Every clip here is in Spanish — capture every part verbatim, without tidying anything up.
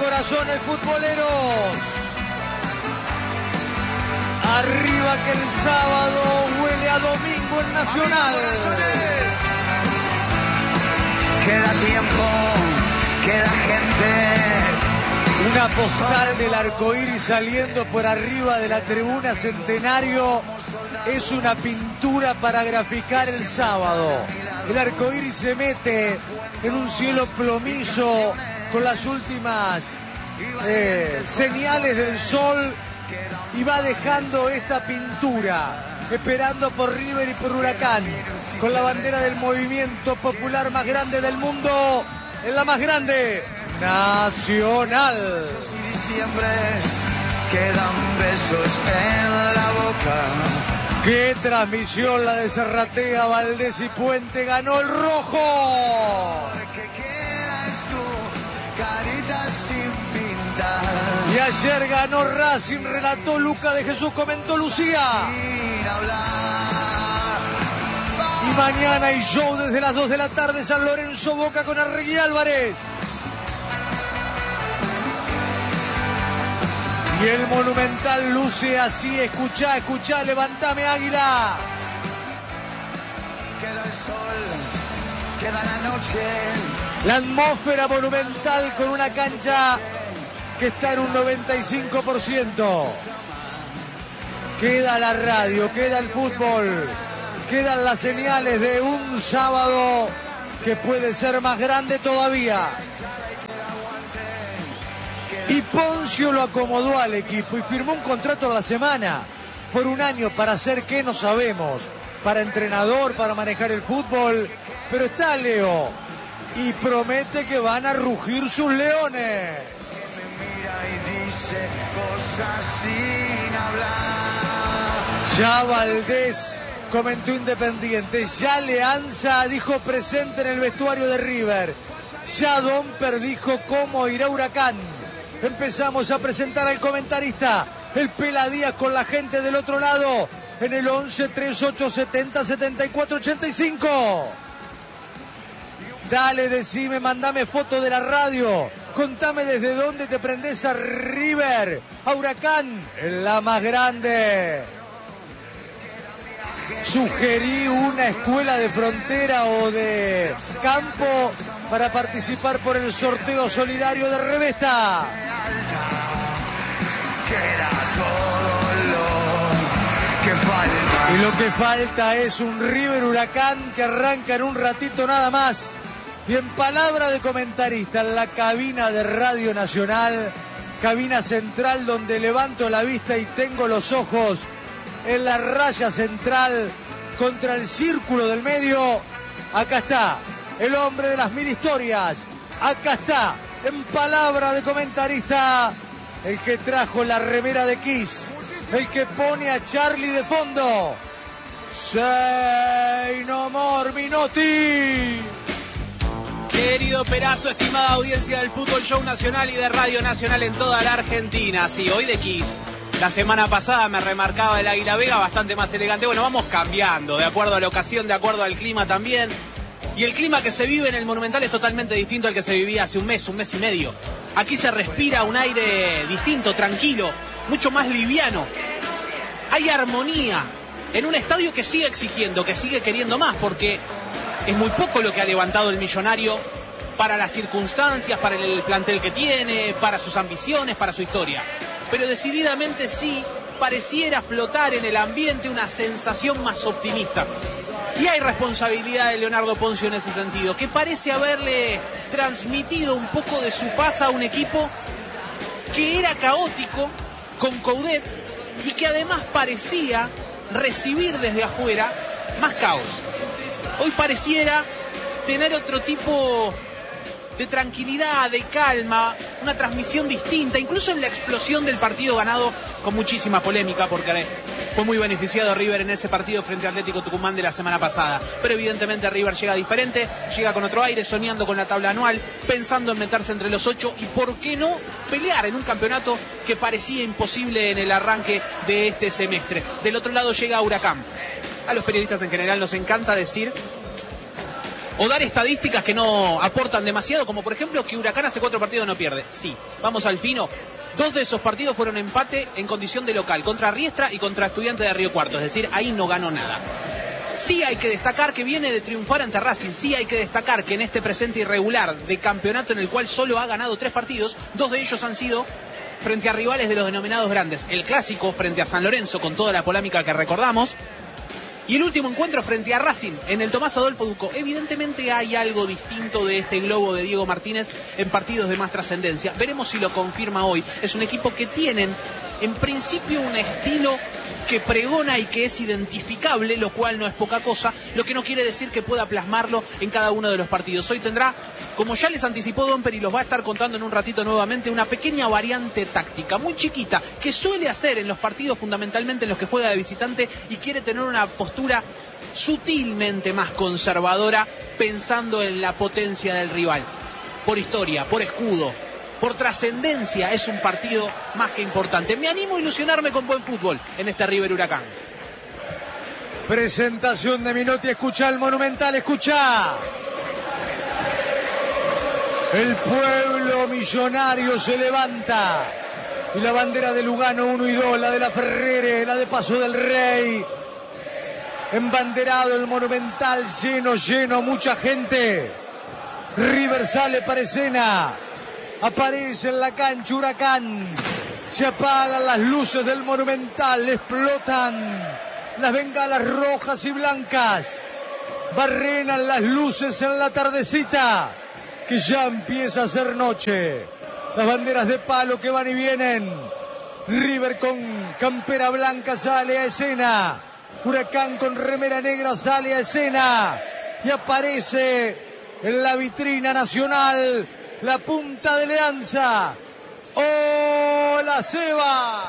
corazones futboleros. Arriba que el sábado huele a domingo en Nacional. Queda tiempo, queda gente. Una postal del arcoíris saliendo por arriba de la tribuna Centenario es una pintura para graficar el sábado. El arcoíris se mete en un cielo plomizo con las últimas eh, señales del sol y va dejando esta pintura, esperando por River y por Huracán, con la bandera del movimiento popular más grande del mundo, en la más grande, Nacional. Y diciembre quedan besos en la boca. ¡Qué transmisión la de Serratea, Valdés y Puente! ¡Ganó el rojo! Que quedas tú, carita sin pintar. Y ayer ganó Racing, relató Luca de Jesús, comentó Lucía. Sin hablar. Y mañana hay show desde las dos de la tarde, San Lorenzo Boca con Arregui Álvarez. Y el Monumental luce así, escuchá, escuchá, levantame Águila. Queda el sol, queda la noche. La atmósfera Monumental con una cancha que está en un noventa y cinco por ciento. Queda la radio, queda el fútbol, quedan las señales de un sábado que puede ser más grande todavía. Y Poncio lo acomodó al equipo y firmó un contrato a la semana, por un año, para hacer qué no sabemos, para entrenador, para manejar el fútbol, pero está Leo y promete que van a rugir sus leones. Ya Valdés comentó Independiente, ya Leanza dijo presente en el vestuario de River, ya Domper dijo cómo irá Huracán. Empezamos a presentar al comentarista, el Peladías, con la gente del otro lado, en el once, treinta y ocho, setenta, setenta y cuatro, ochenta y cinco. Dale, decime, mandame foto de la radio, contame desde dónde te prendés a River, a Huracán, en la más grande. Sugerí una escuela de frontera o de campo para participar por el sorteo solidario de Revesta. Queda todo lo que falta. Y lo que falta es un River Huracán que arranca en un ratito nada más. Y en palabra de comentarista, en la cabina de Radio Nacional, cabina central donde levanto la vista y tengo los ojos en la raya central contra el círculo del medio, acá está el hombre de las mil historias, acá está, en palabra de comentarista, el que trajo la remera de Kiss, el que pone a Charlie de fondo, Say No More Minotti. Querido Perazo, estimada audiencia del Fútbol Show Nacional y de Radio Nacional en toda la Argentina, sí, hoy de Kiss. La semana pasada me remarcaba el Águila Vega, bastante más elegante. Bueno, vamos cambiando, de acuerdo a la ocasión, de acuerdo al clima también. Y el clima que se vive en el Monumental es totalmente distinto al que se vivía hace un mes, un mes y medio. Aquí se respira un aire distinto, tranquilo, mucho más liviano. Hay armonía en un estadio que sigue exigiendo, que sigue queriendo más, porque es muy poco lo que ha levantado el Millonario para las circunstancias, para el plantel que tiene, para sus ambiciones, para su historia. Pero decididamente sí pareciera flotar en el ambiente una sensación más optimista. Y hay responsabilidad de Leonardo Poncio en ese sentido, que parece haberle transmitido un poco de su paz a un equipo que era caótico, con Coudet, y que además parecía recibir desde afuera más caos. Hoy pareciera tener otro tipo de tranquilidad, de calma, una transmisión distinta, incluso en la explosión del partido ganado con muchísima polémica, porque fue muy beneficiado River en ese partido frente a Atlético Tucumán de la semana pasada. Pero evidentemente River llega diferente, llega con otro aire, soñando con la tabla anual, pensando en meterse entre los ocho y, ¿por qué no?, pelear en un campeonato que parecía imposible en el arranque de este semestre. Del otro lado llega Huracán. A los periodistas en general nos encanta decir o dar estadísticas que no aportan demasiado, como por ejemplo que Huracán hace cuatro partidos no pierde. Sí, vamos al fino. Dos de esos partidos fueron empate en condición de local, contra Riestra y contra Estudiantes de Río Cuarto, es decir, ahí no ganó nada. Sí hay que destacar que viene de triunfar ante Racing, sí hay que destacar que en este presente irregular de campeonato en el cual solo ha ganado tres partidos, dos de ellos han sido frente a rivales de los denominados grandes. El clásico frente a San Lorenzo con toda la polémica que recordamos, y el último encuentro frente a Racing en el Tomás Adolfo Ducó. Evidentemente hay algo distinto de este globo de Diego Martínez en partidos de más trascendencia. Veremos si lo confirma hoy. Es un equipo que tienen en principio un estilo que pregona y que es identificable, lo cual no es poca cosa, lo que no quiere decir que pueda plasmarlo en cada uno de los partidos. Hoy tendrá, como ya les anticipó Domper y los va a estar contando en un ratito nuevamente, una pequeña variante táctica, muy chiquita, que suele hacer en los partidos fundamentalmente en los que juega de visitante y quiere tener una postura sutilmente más conservadora, pensando en la potencia del rival. Por historia, por escudo, por trascendencia, es un partido más que importante. Me animo a ilusionarme con buen fútbol en este River Huracán. Presentación de Minotti, escucha el Monumental, escucha. El pueblo millonario se levanta. Y la bandera de Lugano uno y dos, la de la Ferrere, la de Paso del Rey. Embanderado el Monumental, lleno, lleno, mucha gente. River sale para escena. Aparece en la cancha Huracán. Se apagan las luces del Monumental. Explotan las bengalas rojas y blancas. Barrenan las luces en la tardecita, que ya empieza a ser noche. Las banderas de palo que van y vienen. River con campera blanca sale a escena. Huracán con remera negra sale a escena. Y aparece en la vitrina nacional la punta de Leanza. ¡Hola, Seba!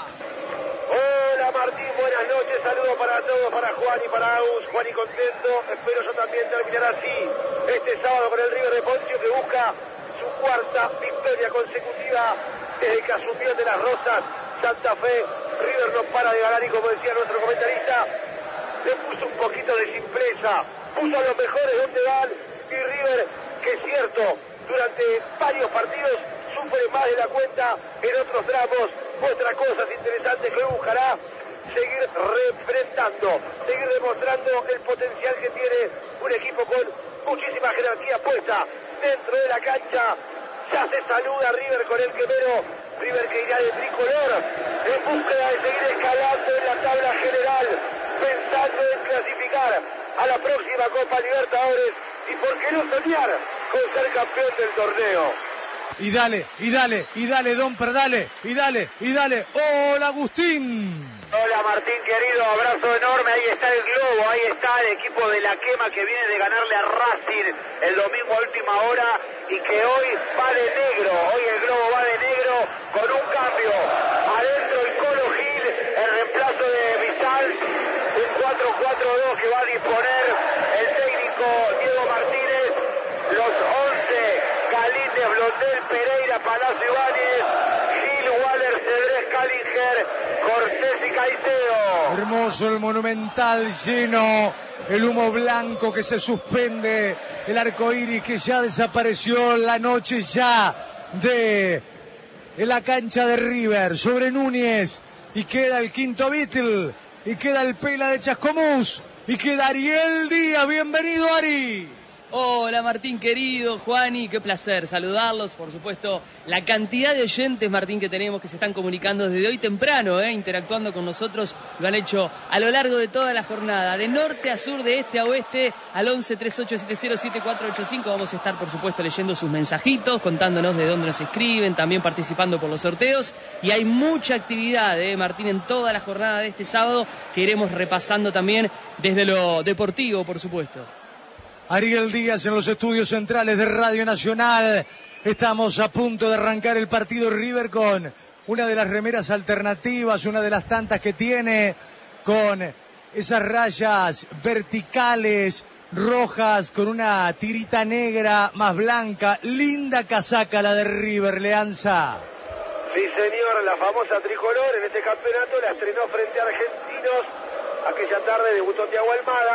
Hola, Martín, buenas noches. Saludos para todos, para Juan y para Agus. Juan y contento. Espero yo también terminar así este sábado con el River de Poncio, que busca su cuarta victoria consecutiva desde que asumió de las Rosas Santa Fe. River no para de ganar y, como decía nuestro comentarista, le puso un poquito de simpleza, puso a los mejores donde van, y River, que es cierto, durante varios partidos sufre más de la cuenta, en otros tramos muestra cosas interesantes que buscará seguir refrendando, seguir demostrando el potencial que tiene un equipo con muchísima jerarquía puesta dentro de la cancha. Ya se saluda River con el quemero, River que irá de tricolor en búsqueda de seguir escalando en la tabla general, pensando en clasificar a la próxima Copa Libertadores y por qué no soñar con ser campeón del torneo. Y dale, y dale, y dale, Domper, dale, y dale, y dale. ¡Hola, Agustín! Hola, Martín, querido, abrazo enorme. Ahí está el globo, ahí está el equipo de la Quema, que viene de ganarle a Racing el domingo a última hora y que hoy va de negro. Hoy el globo va de negro con un cambio. Adentro el Colo Gil, el reemplazo de Vidal, un cuatro cuatro dos que va a disponer el técnico Diego Martínez. Los once, Galíndez, Blondel, Pereira, Palacio Ibáñez, Gil, Waller, Cedrés, Callinger, Cortés y Caicedo. Hermoso el Monumental lleno, el humo blanco que se suspende, el arco iris que ya desapareció, la noche ya de en la cancha de River sobre Núñez, y queda el quinto Beatle, y queda el Pela de Chascomús, y queda Ariel Díaz. Bienvenido, Ari. Hola, Martín querido, Juani, qué placer saludarlos. Por supuesto, la cantidad de oyentes, Martín, que tenemos, que se están comunicando desde hoy temprano, eh, interactuando con nosotros, lo han hecho a lo largo de toda la jornada, de norte a sur, de este a oeste, al once treinta y ocho setenta siete cuatro ocho cinco. Vamos a estar, por supuesto, leyendo sus mensajitos, contándonos de dónde nos escriben, también participando por los sorteos. Y hay mucha actividad, eh, Martín, en toda la jornada de este sábado, que iremos repasando también desde lo deportivo, por supuesto. Ariel Díaz en los estudios centrales de Radio Nacional. Estamos a punto de arrancar el partido. River con una de las remeras alternativas, una de las tantas que tiene, con esas rayas verticales rojas, con una tirita negra más blanca. Linda casaca la de River, Leanza. Sí, señor, la famosa tricolor en este campeonato la estrenó frente a Argentinos. Aquella tarde debutó Thiago Almada.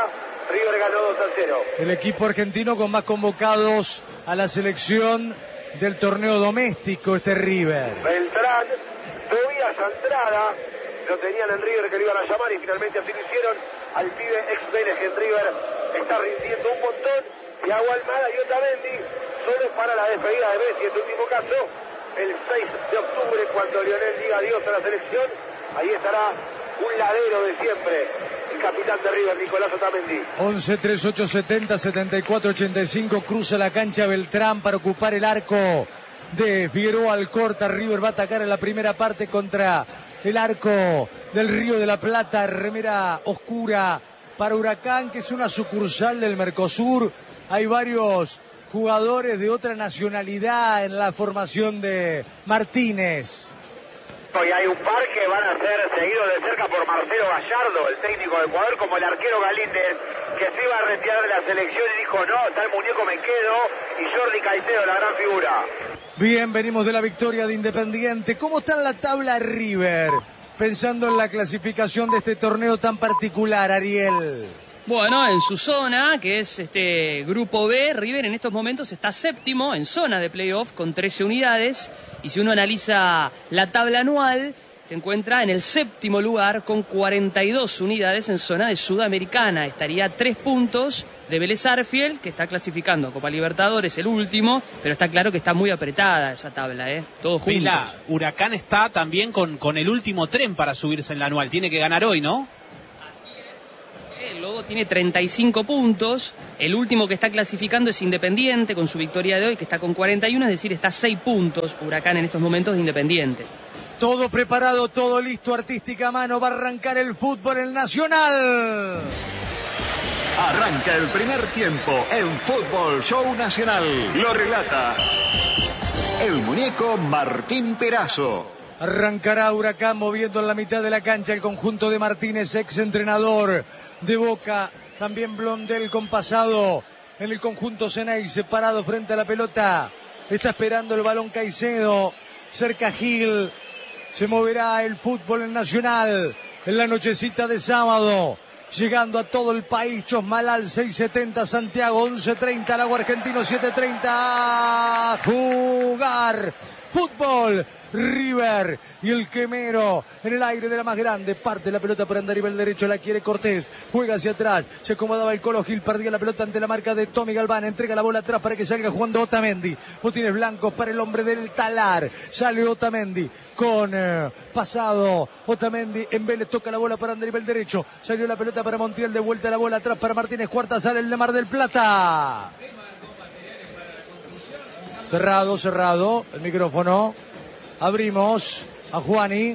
River ganó dos a cero. El equipo argentino con más convocados a la selección del torneo doméstico, este River. Beltrán, Tobias Andrada, lo tenían en River que lo iban a llamar y finalmente así lo hicieron. Al pibe ex Vélez en River está rindiendo un montón. Thiago Almada y Otamendi solo para la despedida de Messi, en este último caso, el seis de octubre, cuando Lionel diga adiós a la selección. Ahí estará un ladero de siempre, el capitán de River, Nicolás Otamendi. once, treinta y ocho, setenta, setenta y cuatro, ochenta y cinco, cruza la cancha Beltrán para ocupar el arco de Figueroa Alcorta. River va a atacar en la primera parte contra el arco del Río de la Plata, remera oscura para Huracán, que es una sucursal del Mercosur. Hay varios jugadores de otra nacionalidad en la formación de Martínez. Y hay un par que van a ser seguidos de cerca por Marcelo Gallardo, el técnico de Ecuador, como el arquero Galíndez, que se iba a retirar de la selección y dijo no, tal muñeco me quedo, y Jordi Caicedo, la gran figura. Bien, venimos de la victoria de Independiente. ¿Cómo está en la tabla River? Pensando en la clasificación de este torneo tan particular, Ariel. Bueno, en su zona, que es este grupo B, River en estos momentos está séptimo en zona de playoff con trece unidades. Y si uno analiza la tabla anual, se encuentra en el séptimo lugar con cuarenta y dos unidades en zona de Sudamericana. Estaría a tres puntos de Vélez Sarsfield, que está clasificando a Copa Libertadores, el último, pero está claro que está muy apretada esa tabla, ¿eh? Todos juntos. Vila, Huracán está también con, con el último tren para subirse en la anual. Tiene que ganar hoy, ¿no? El Lobo tiene treinta y cinco puntos. El último que está clasificando es Independiente con su victoria de hoy, que está con cuarenta y uno, es decir, está a seis puntos Huracán en estos momentos de Independiente. Todo preparado, todo listo, artística mano, va a arrancar el fútbol, el Nacional. Arranca el primer tiempo en Fútbol Show Nacional. Lo relata el muñeco Martín Perazo. Arrancará Huracán moviendo en la mitad de la cancha el conjunto de Martínez, ex entrenador de Boca. También Blondel con pasado en el conjunto Ceney, separado frente a la pelota. Está esperando el balón Caicedo. Cerca Gil. Se moverá el fútbol en Nacional en la nochecita de sábado. Llegando a todo el país, Chosmalal, seis setenta, Santiago, once treinta, Lago Argentino, siete treinta. A jugar fútbol. River y el Quemero en el aire de la más grande, parte la pelota por andar y el derecho, la quiere Cortés, juega hacia atrás, se acomodaba el Colo Gil, perdía la pelota ante la marca de Tommy Galván, entrega la bola atrás para que salga jugando Otamendi, botines blancos para el hombre del Talar, sale Otamendi con eh, pasado, Otamendi en Vélez, toca la bola para andar y el derecho, salió la pelota para Montiel, de vuelta la bola atrás para Martínez, cuarta sale el de Mar del Plata. Cerrado, cerrado, el micrófono. Abrimos a Juani.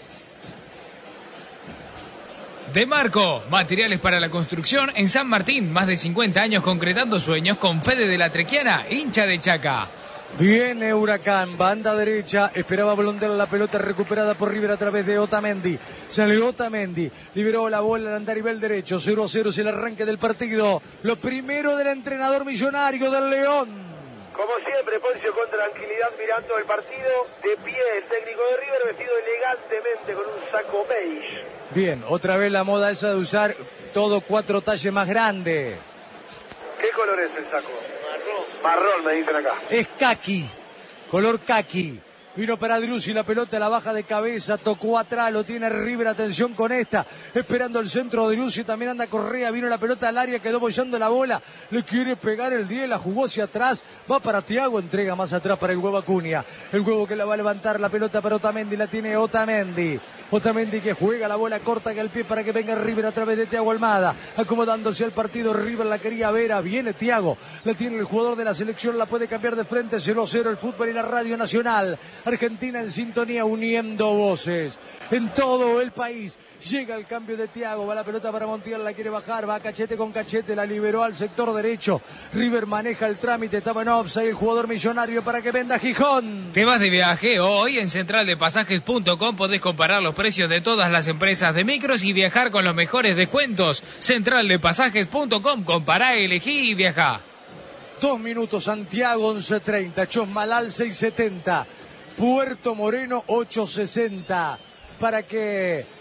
De Marco, materiales para la construcción en San Martín, más de cincuenta años concretando sueños con Fede de la Trequiana, hincha de Chaca. Viene Huracán, banda derecha, esperaba Blondel, la pelota recuperada por River a través de Otamendi. Salió Otamendi, liberó la bola al andar y el derecho, cero a cero es el arranque del partido. Lo primero del entrenador millonario del León. Como siempre, Poncio con tranquilidad mirando el partido, de pie el técnico de River vestido elegantemente con un saco beige. Bien, otra vez la moda esa de usar todo cuatro talles más grande. ¿Qué color es el saco? Marrón. Marrón, me dicen acá. Es caqui, color caqui. Vino para Driussi, la pelota la baja de cabeza, tocó atrás, lo tiene River, atención con esta, esperando el centro de Driussi, también anda Correa, vino la pelota al área, quedó bollando la bola, le quiere pegar el diez, la jugó hacia atrás, va para Thiago, entrega más atrás para el huevo Acuña, el huevo que la va a levantar, la pelota para Otamendi, la tiene Otamendi, Otamendi que juega la bola corta que al pie para que venga River a través de Thiago Almada, acomodándose al partido, River la quería ver, viene Thiago, la tiene el jugador de la selección, la puede cambiar de frente, cero a cero el fútbol y la radio nacional. Argentina en sintonía, uniendo voces en todo el país. Llega el cambio de Thiago, va la pelota para Montiel, la quiere bajar, va cachete con cachete, la liberó al sector derecho. River maneja el trámite, estaba en offside el jugador millonario para que venda Gijón. ¿Te vas de viaje? Hoy en central de pasajes punto com podés comparar los precios de todas las empresas de micros y viajar con los mejores descuentos. central de pasajes punto com, compará, elegí y viajá. Dos minutos, Santiago once treinta, Chosmalal seis setenta. Puerto Moreno ocho sesenta, para que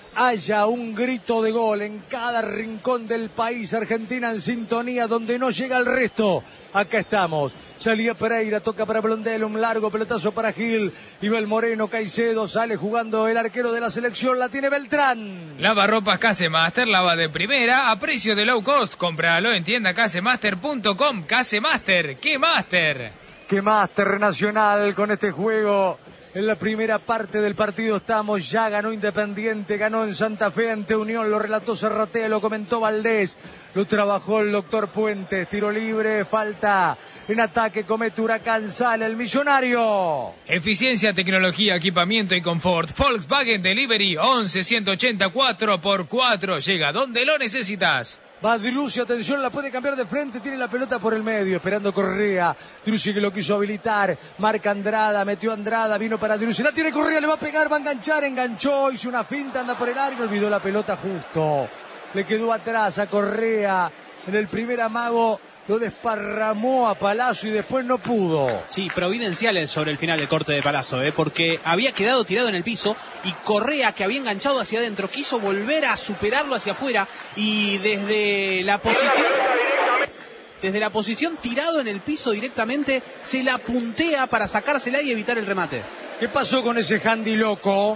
haya un grito de gol en cada rincón del país. Argentina en sintonía donde no llega el resto. Acá estamos. Salía Pereira, toca para Blondel, un largo pelotazo para Gil. Ibel Moreno, Caicedo, sale jugando el arquero de la selección, la tiene Beltrán. Lavarropas Casemaster, lava de primera, a precio de low cost. Cómpralo en tienda casemaster punto com. Casemaster, ¿qué master? ¿Qué master Nacional con este juego? En la primera parte del partido estamos, ya ganó Independiente, ganó en Santa Fe ante Unión, lo relató Serratea, lo comentó Valdés, lo trabajó el doctor Puentes, tiro libre, falta en ataque, comete Huracán, sale el Millonario. Eficiencia, tecnología, equipamiento y confort. Volkswagen Delivery once ciento ochenta cuatro por cuatro, llega donde lo necesitas. Va Driussi, atención, la puede cambiar de frente, tiene la pelota por el medio, esperando Correa. Driussi que lo quiso habilitar, marca Andrada, metió Andrada, vino para Driussi, la tiene Correa, le va a pegar, va a enganchar, enganchó, hizo una finta, anda por el área, olvidó la pelota justo. Le quedó atrás a Correa, en el primer amago lo desparramó a Palazzo y después no pudo. Sí, providenciales sobre el final del corte de Palazzo, ¿eh? Porque había quedado tirado en el piso y Correa, que había enganchado hacia adentro, quiso volver a superarlo hacia afuera y desde la posición... Desde la posición tirado en el piso directamente, se la puntea para sacársela y evitar el remate. ¿Qué pasó con ese handy loco?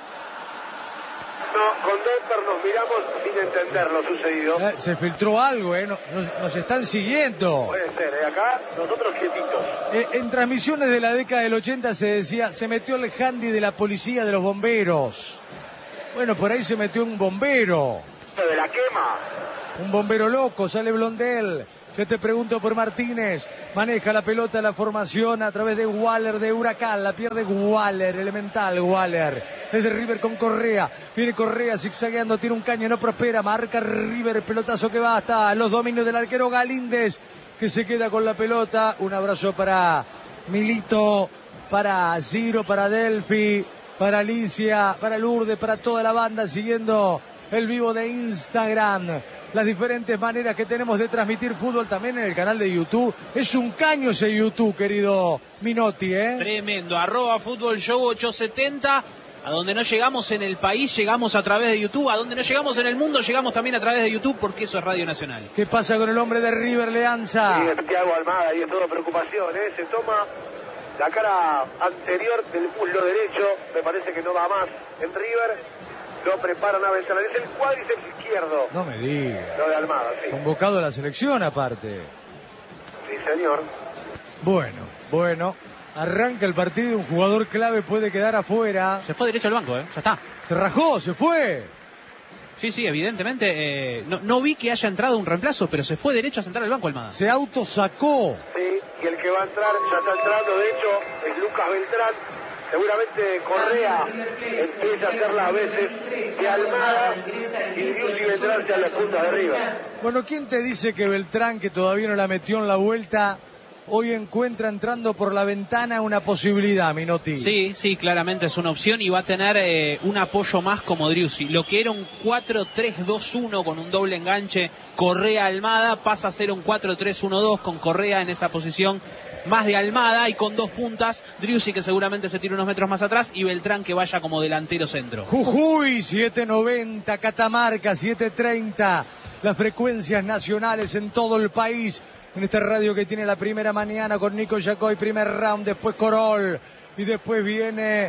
No, con Denver nos miramos sin entender lo sucedido. Eh, se filtró algo, ¿eh? Nos, nos, nos están siguiendo. Puede ser, ¿eh? Acá nosotros quietitos. Eh, en transmisiones de la década del ochenta se decía, se metió el handy de la policía de los bomberos. Bueno, por ahí se metió un bombero. De la quema. Un bombero loco, sale Blondel. Yo te pregunto por Martínez. Maneja la pelota, la formación a través de Waller de Huracán. La pierde Waller, elemental Waller. Desde River con Correa. Viene Correa zigzagueando, tiene un caño, no prospera. Marca River, el pelotazo que va hasta los dominios del arquero Galíndez, que se queda con la pelota. Un abrazo para Milito, para Ciro, para Delphi, para Alicia, para Lourdes, para toda la banda siguiendo el vivo de Instagram. Las diferentes maneras que tenemos de transmitir fútbol también en el canal de YouTube. Es un caño ese YouTube, querido Minotti, ¿eh? Tremendo, arroba Fútbol Show ochocientos setenta. A donde no llegamos en el país, llegamos a través de YouTube. A donde no llegamos en el mundo, llegamos también a través de YouTube, porque eso es Radio Nacional. ¿Qué pasa con el hombre de River, Leanza? Sí, Santiago Almada, y es toda preocupación, ¿eh? Se toma la cara anterior del muslo derecho, me parece que no va más en River. Lo preparan a ventana, es el cuádriceps izquierdo. No me digas. Lo de Almada, sí. Convocado a la selección aparte. Sí, señor. Bueno, bueno. Arranca el partido, un jugador clave puede quedar afuera. Se fue derecho al banco, ¿eh? Ya está. Se rajó, se fue. Sí, sí, evidentemente. Eh, no, no vi que haya entrado un reemplazo, pero se fue derecho a sentar al banco Almada. Se autosacó. Sí, y el que va a entrar, ya está entrando, de hecho, es Lucas Beltrán. Seguramente Correa empieza a hacer las veces de Almada y Driussi vendrá hacia las puntas de arriba. Bueno, ¿quién te dice que Beltrán, que todavía no la metió en la vuelta, hoy encuentra entrando por la ventana una posibilidad, Minotti? Sí, sí, claramente es una opción y va a tener eh, un apoyo más como Driussi. Lo que era un cuatro tres dos uno con un doble enganche Correa-Almada pasa a ser un cuatro tres uno dos con Correa en esa posición más de Almada y con dos puntas, Driussi que seguramente se tira unos metros más atrás y Beltrán que vaya como delantero centro. Jujuy, siete noventa, Catamarca, siete treinta, las frecuencias nacionales en todo el país, en esta radio que tiene la primera mañana con Nico Yacoy, primer round, después Corol, y después viene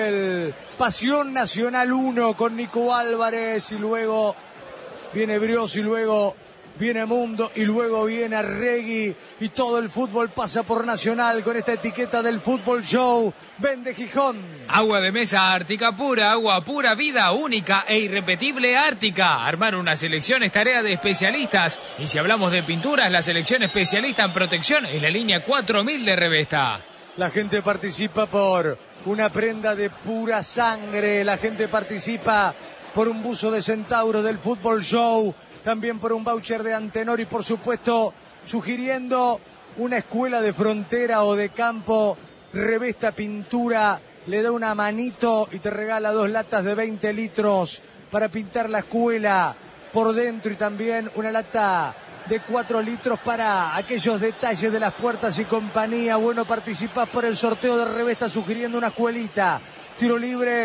el Pasión Nacional uno con Nico Álvarez, y luego viene Brios, y luego viene Mundo, y luego viene Arregui, y todo el fútbol pasa por Nacional con esta etiqueta del Fútbol Show. Vende Gijón. Agua de mesa Ártica pura, agua pura vida, única e irrepetible Ártica. Armar una selección es tarea de especialistas. Y si hablamos de pinturas, la selección especialista en protección es la línea cuatro mil de Revesta. La gente participa por una prenda de pura sangre. La gente participa por un buzo de Centauro del Fútbol Show. También por un voucher de Antenor y por supuesto sugiriendo una escuela de frontera o de campo. Revesta Pintura le da una manito y te regala dos latas de veinte litros para pintar la escuela por dentro y también una lata de cuatro litros para aquellos detalles de las puertas y compañía. Bueno, participás por el sorteo de Revesta sugiriendo una escuelita. Tiro libre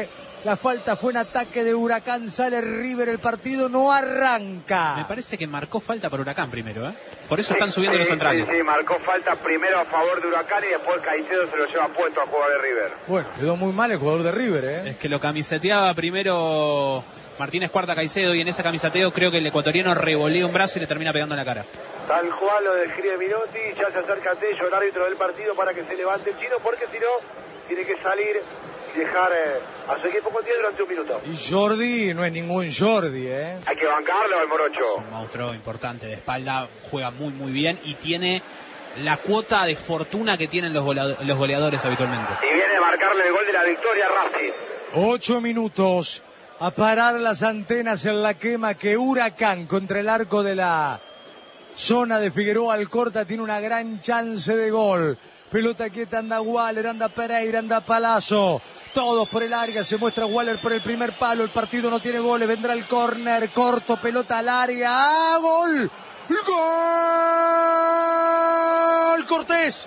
La falta fue en ataque de Huracán, sale River, el partido no arranca. Me parece que marcó falta para Huracán primero, ¿eh? Por eso están subiendo los centrales. Sí, sí, marcó falta primero a favor de Huracán y después Caicedo se lo lleva puesto a jugar de River. Bueno, quedó muy mal el jugador de River, ¿eh? Es que lo camiseteaba primero Martínez Cuarta Caicedo y en ese camiseteo creo que el ecuatoriano revolea un brazo y le termina pegando en la cara. Tal cual lo describe Minotti, ya se acerca Tello, el árbitro del partido, para que se levante el chino, porque si no, tiene que salir y dejar eh, a su equipo con diez durante un minuto. Y Jordi no es ningún Jordi, ¿eh? Hay que bancarlo al Morocho. Es un monstruo importante de espalda, juega muy muy bien y tiene la cuota de fortuna que tienen los, golea- los goleadores habitualmente. Y viene a marcarle el gol de la victoria a Racing. Ocho minutos a parar las antenas en la quema que Huracán contra el arco de la zona de Figueroa Alcorta tiene una gran chance de gol. Pelota quieta, anda Waller, anda Pereira, anda Palazzo. Todos por el área, se muestra Waller por el primer palo. El partido no tiene goles, vendrá el córner, corto, pelota al área. ¡Ah, gol! ¡Gol! Cortés.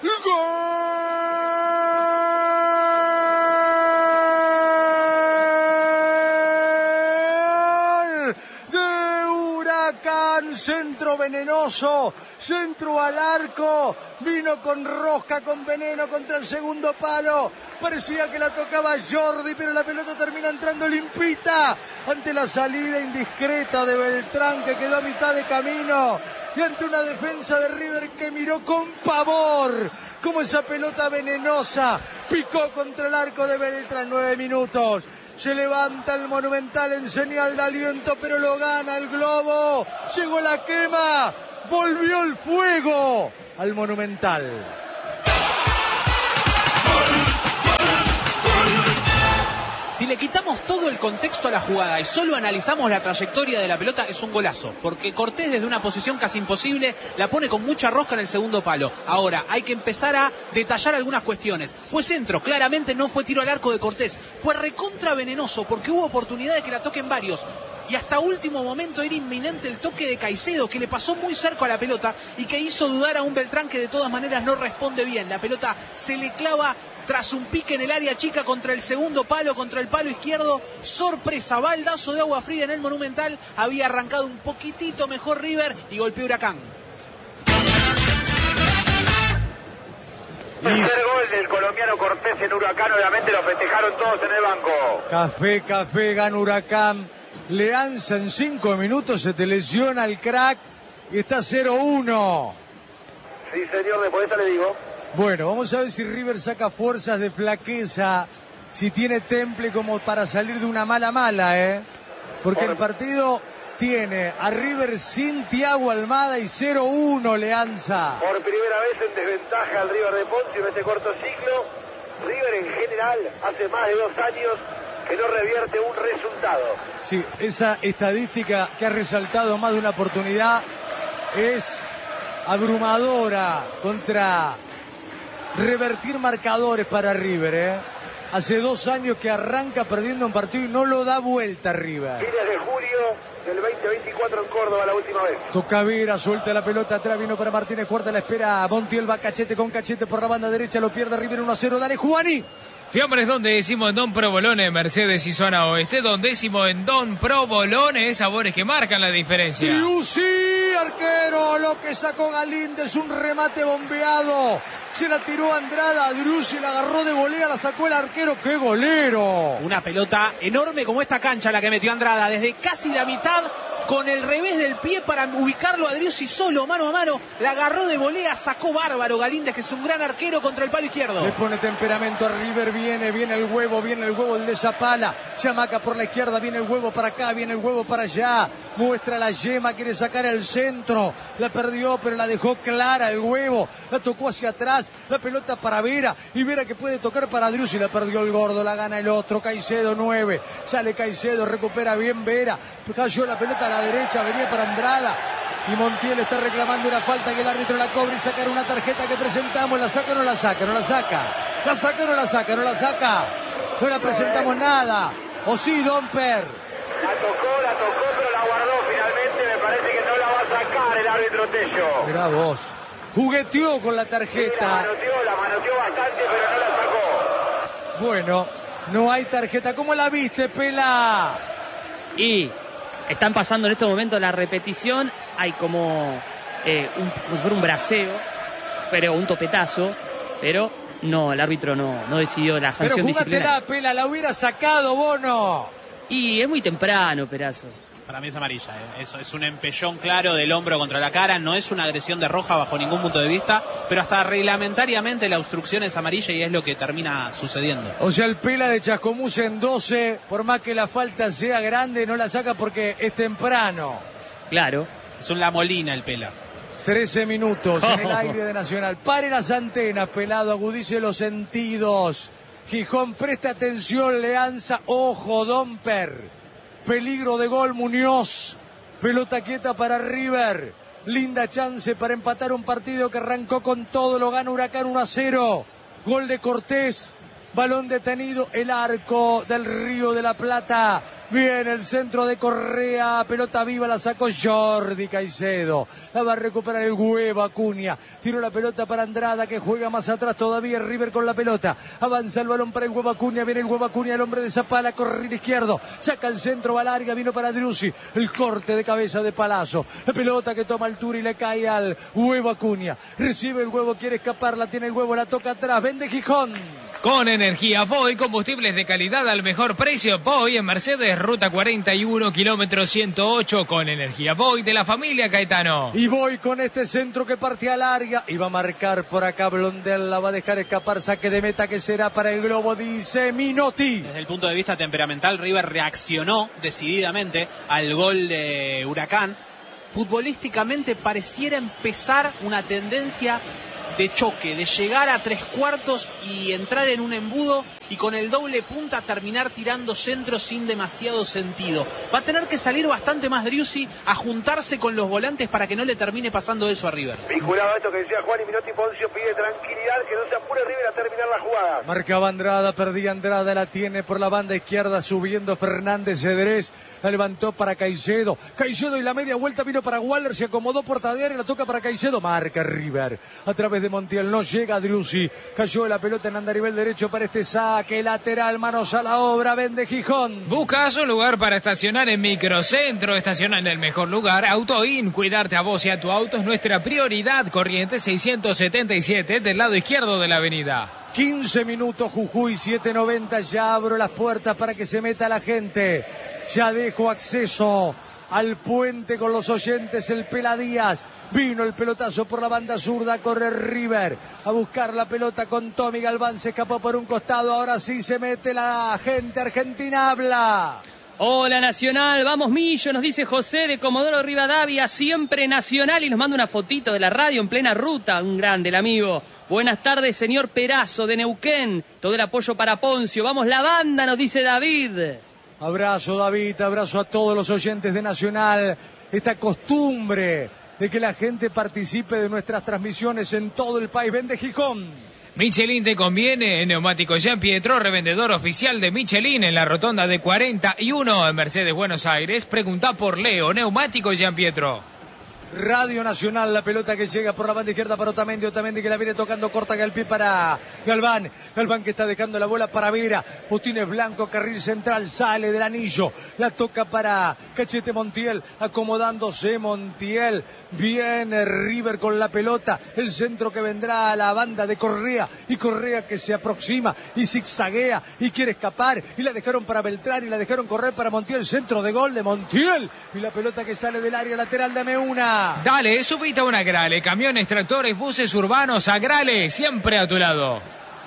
¡Gol! De Huracán, centro venenoso, centro al arco, vino con rosca, con veneno contra el segundo palo, parecía que la tocaba Jordi, pero la pelota termina entrando limpita, ante la salida indiscreta de Beltrán, que quedó a mitad de camino, y ante una defensa de River que miró con pavor, como esa pelota venenosa, picó contra el arco de Beltrán. Nueve minutos. Se levanta el Monumental en señal de aliento, pero lo gana el Globo. Llegó la quema, volvió el fuego al Monumental. Si le quitamos todo el contexto a la jugada y solo analizamos la trayectoria de la pelota, es un golazo. Porque Cortés desde una posición casi imposible la pone con mucha rosca en el segundo palo. Ahora, hay que empezar a detallar algunas cuestiones. Fue centro, claramente no fue tiro al arco de Cortés. Fue recontra venenoso porque hubo oportunidad de que la toquen varios. Y hasta último momento era inminente el toque de Caicedo, que le pasó muy cerca a la pelota y que hizo dudar a un Beltrán que de todas maneras no responde bien. La pelota se le clava tras un pique en el área chica contra el segundo palo, contra el palo izquierdo. Sorpresa, baldazo de agua fría en el Monumental. Había arrancado un poquitito mejor River y golpeó Huracán. Tercer gol del colombiano Cortés en Huracán, obviamente lo festejaron todos en el banco. Café, café, gana Huracán. Leanza en cinco minutos, se te lesiona el crack y está cero uno. Sí, señor, después de esa le digo. Bueno, vamos a ver si River saca fuerzas de flaqueza, si tiene temple como para salir de una mala mala, ¿eh? Porque el partido tiene a River sin Thiago Almada y cero uno Leanza. Por primera vez en desventaja al River de Ponce en este corto ciclo. River en general hace más de dos años que no revierte un resultado. Sí, esa estadística que ha resaltado más de una oportunidad es abrumadora contra revertir marcadores para River, ¿eh? Hace dos años que arranca perdiendo un partido y no lo da vuelta River. Fines de julio del veinte veinticuatro en Córdoba la última vez. Toca Vera, suelta la pelota atrás, vino para Martínez Cuarta, la espera Montiel, va cachete con cachete por la banda derecha, lo pierde River uno a cero, dale Juani. Fiambres Don décimo en Don Provolone, Mercedes y Zona Oeste. Don décimo en Don Provolone, sabores que marcan la diferencia. Driussi, arquero, lo que sacó Galíndez, un remate bombeado. Se la tiró Andrada, Driussi la agarró de volea, la sacó el arquero. ¡Qué golero! Una pelota enorme como esta cancha la que metió Andrada, desde casi la mitad, con el revés del pie para ubicarlo a Driussi solo, mano a mano. La agarró de volea, sacó bárbaro Galíndez, que es un gran arquero, contra el palo izquierdo. Le pone temperamento a River, viene, viene el huevo, viene el huevo el de Zapala. Chamaca por la izquierda, viene el huevo para acá, viene el huevo para allá. Muestra la yema, quiere sacar el centro. La perdió, pero la dejó clara el huevo. La tocó hacia atrás, la pelota para Vera. Y Vera que puede tocar para Driussi, la perdió el gordo, la gana el otro. Caicedo nueve, sale Caicedo, recupera bien Vera. Cayó la pelota a la derecha, venía para Andrada. Y Montiel está reclamando una falta que el árbitro la cobra y sacar una tarjeta que presentamos. ¿La saca o no la saca? No la saca. ¿La saca o no la saca? No la saca. No la presentamos nada. ¿O sí, Domper? La tocó, la tocó, pero la guardó finalmente. Me parece que no la va a sacar el árbitro Tello. Mirá vos. Jugueteó con la Sí, tarjeta. la manoteó, la manoteó bastante, pero no la sacó. Bueno, No hay tarjeta. ¿Cómo la viste, Pela? Y están pasando en este momento la repetición. Hay como, eh, un, como si fuera un braceo, pero un topetazo. Pero no, el árbitro no, no decidió la sanción disciplinaria. Pero jugátela, Pela, la hubiera sacado, Bono. Y es muy temprano, Perazo. Para mí es amarilla, ¿eh? es, es un empellón claro del hombro contra la cara, no es una agresión de roja bajo ningún punto de vista, pero hasta reglamentariamente la obstrucción es amarilla y es lo que termina sucediendo. O sea, el Pela de Chascomús en doce, por más que la falta sea grande, no la saca porque es temprano. Claro. Es un La Molina el Pela. trece minutos en el aire de Nacional. Pare las antenas, Pelado, agudice los sentidos. Gijón, presta atención, Leanza, ojo, Domper. Peligro de gol, Muñoz. Pelota quieta para River. Linda chance para empatar un partido que arrancó con todo. Lo gana Huracán uno a cero. Gol de Cortés. Balón detenido. El arco del Río de la Plata. Viene el centro de Correa. Pelota viva, la sacó Jordi Caicedo. La va a recuperar el Huevo Acuña. Tiró la pelota para Andrada, que juega más atrás todavía. River con la pelota. Avanza el balón para el Huevo Acuña. Viene el Huevo Acuña, el hombre de Zapala. Corre izquierdo. Saca el centro, va larga. Vino para Driussi. El corte de cabeza de Palazzo. La pelota que toma altura y le cae al Huevo Acuña. Recibe el Huevo, quiere escapar. La tiene el Huevo, la toca atrás. Vende Gijón. Con energía Voy, combustibles de calidad al mejor precio. Voy en Mercedes, ruta cuarenta y uno, kilómetro ciento ocho. Con energía Voy de la familia Caetano. Y voy con este centro que parte a larga. Y va a marcar por acá Blondel. La va a dejar escapar. Saque de meta que será para el Globo, dice Minotti. Desde el punto de vista temperamental, River reaccionó decididamente al gol de Huracán. Futbolísticamente pareciera empezar una tendencia de choque, de llegar a tres cuartos y entrar en un embudo y con el doble punta terminar tirando centros sin demasiado sentido. Va a tener que salir bastante más Driussi a juntarse con los volantes para que no le termine pasando eso a River. Vinculado a esto que decía Juan y Minotti, Poncio pide tranquilidad, que no se apure River a terminar la jugada. Marcaba Andrada, perdía Andrada, la tiene por la banda izquierda, subiendo Fernández Cedrés, la levantó para Caicedo. Caicedo y la media vuelta vino para Waller, se acomodó por Tadear y la toca para Caicedo. Marca River a través de Montiel, no llega Driussi. Cayó la pelota en andarivel derecho para este saque lateral, manos a la obra, vende Gijón. ¿Buscas un lugar para estacionar en Microcentro? Estaciona en el mejor lugar. Autoin, cuidarte a vos y a tu auto es nuestra prioridad. Corrientes seiscientos setenta y siete, del lado izquierdo de la avenida. quince minutos, Jujuy, siete noventa, ya abro las puertas para que se meta la gente. Ya dejo acceso al puente con los oyentes, el Pela Díaz. Vino el pelotazo por la banda zurda, corre River a buscar la pelota con Tommy Galván, se escapó por un costado, ahora sí se mete la gente argentina, habla. Hola Nacional, vamos Millo, nos dice José de Comodoro Rivadavia, siempre Nacional, y nos manda una fotito de la radio en plena ruta, un grande el amigo. Buenas tardes, señor Perazo de Neuquén, todo el apoyo para Poncio, vamos la banda, nos dice David. Abrazo David, abrazo a todos los oyentes de Nacional, esta costumbre de que la gente participe de nuestras transmisiones en todo el país. Vende Gijón. Michelin te conviene, Neumático Jean Pietro, revendedor oficial de Michelin en la rotonda de cuarenta y uno en Mercedes, Buenos Aires. Pregunta por Leo, Neumático Jean Pietro. Radio Nacional, la pelota que llega por la banda izquierda para Otamendi, Otamendi que la viene tocando corta al pie para Galván, Galván que está dejando la bola para Vera, Botines Blanco, carril central, sale del anillo, la toca para Cachete Montiel, acomodándose Montiel, viene River con la pelota, el centro que vendrá a la banda de Correa, y Correa que se aproxima y zigzaguea y quiere escapar, y la dejaron para Beltrán y la dejaron correr para Montiel, centro de gol de Montiel, y la pelota que sale del área lateral de Meuna. Dale, subite a una Grale, camiones, tractores, buses urbanos, a Grale, siempre a tu lado.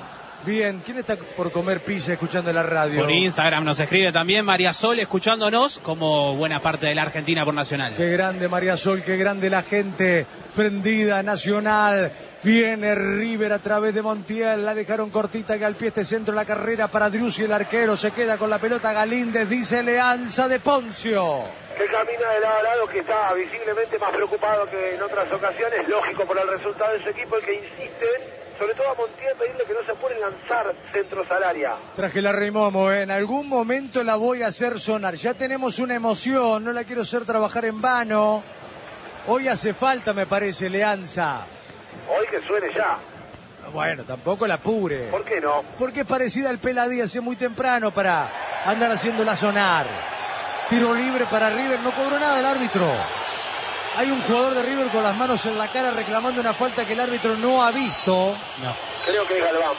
Bien, ¿quién está por comer pizza escuchando la radio? Por Instagram nos escribe también María Sol escuchándonos, como buena parte de la Argentina por Nacional. Qué grande María Sol, qué grande la gente prendida, Nacional. Viene River a través de Montiel, la dejaron cortita que al pie este centro la carrera para Driussi, el arquero se queda con la pelota Galíndez, dice Leanza de Poncio. Que camina de lado a lado, que está visiblemente más preocupado que en otras ocasiones, lógico por el resultado de su equipo, el que insiste, sobre todo a Montiel, pedirle que no se apure en lanzar centros al área. Traje la Reimomo, ¿eh? En algún momento la voy a hacer sonar, ya tenemos una emoción, no la quiero hacer trabajar en vano, hoy hace falta me parece Leanza. Hoy que suene ya. Bueno, tampoco la apure. ¿Por qué no? Porque es parecida al Pela Díaz, es muy temprano para andar haciéndola sonar. Tiro libre para River, no cobró nada el árbitro. Hay un jugador de River con las manos en la cara reclamando una falta que el árbitro no ha visto. No. Creo que es Galván.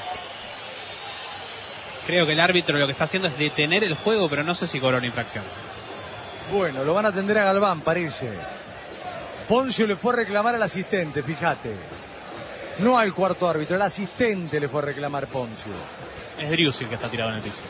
Creo que el árbitro lo que está haciendo es detener el juego, pero no sé si cobró una infracción. Bueno, lo van a atender a Galván, parece. Poncio le fue a reclamar al asistente, fíjate. No al cuarto árbitro, al asistente le fue a reclamar Poncio. Es Driussi el que está tirado en el piso.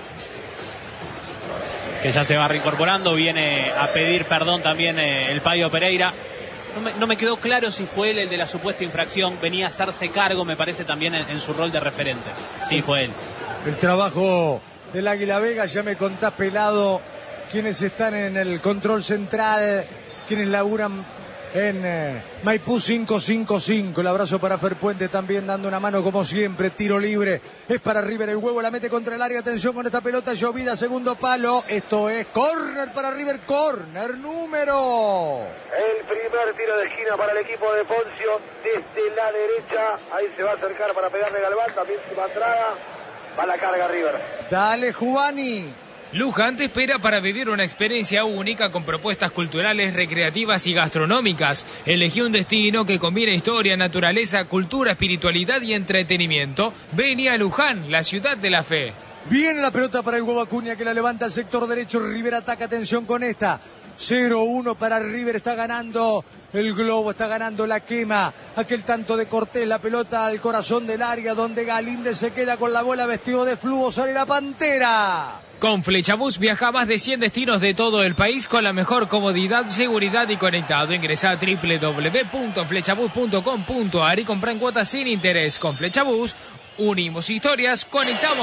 Que ya se va reincorporando, viene a pedir perdón también eh, el Payo Pereira. No me, no me quedó claro si fue él el de la supuesta infracción, venía a hacerse cargo, me parece, también en, en su rol de referente. Sí, fue él. El trabajo del Águila Vega, ya me contás, Pelado, quienes están en el control central, quienes laburan en eh, Maipú cinco cinco cinco. El abrazo para Fer Puente también dando una mano como siempre. Tiro libre, es para River, el huevo la mete contra el área. Atención con esta pelota llovida, segundo palo. Esto es córner para River, córner número. El primer tiro de esquina para el equipo de Poncio desde la derecha. Ahí se va a acercar para pegarle Galván, también se va a traga. Va la carga River. Dale, Juvani. Luján te espera para vivir una experiencia única con propuestas culturales, recreativas y gastronómicas. Elegí un destino que combina historia, naturaleza, cultura, espiritualidad y entretenimiento. Vení a Luján, la ciudad de la fe. Viene la pelota para el huevo Acuña que la levanta al sector derecho. River ataca, atención con esta. cero uno para River, está ganando el globo, está ganando la quema. Aquel tanto de Cortés, la pelota al corazón del área donde Galíndez se queda con la bola vestido de flujo, sale la Pantera. Con Flechabús viaja a más de cien destinos de todo el país con la mejor comodidad, seguridad y conectado. Ingresá a doble u doble u doble u punto flechabús punto com punto a r y comprá en cuotas sin interés. Con Flechabús unimos historias, conectamos